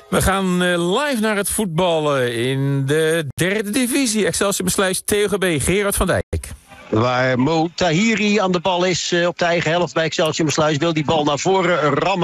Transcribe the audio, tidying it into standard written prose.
We gaan live naar het voetballen in de derde divisie. Excelsior Besluis TGB. Gerard van Dijk. Waar Mo Tahiri aan de bal is op de eigen helft bij Excelsior Besluis. Wil die bal naar voren rammen.